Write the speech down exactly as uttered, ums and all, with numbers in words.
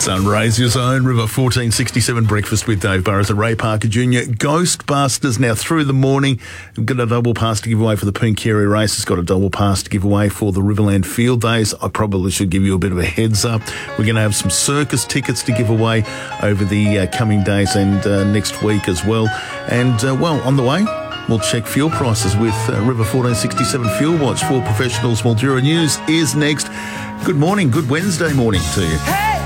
Sunrays your zone, River fourteen sixty-seven breakfast with Dave Burrows and Ray Parker Junior Ghostbusters now through the morning. We've got a double pass to give away for the Pooncarie race. It's got a double pass to give away for the Riverland Field Days. I probably should give you a bit of a heads up. We're going to have some circus tickets to give away over the uh, coming days and uh, next week as well. And, uh, well, on the way, we'll check fuel prices with uh, River fourteen sixty-seven Fuel Watch for Professionals. Mildura News is next. Good morning, good Wednesday morning to you. Hey!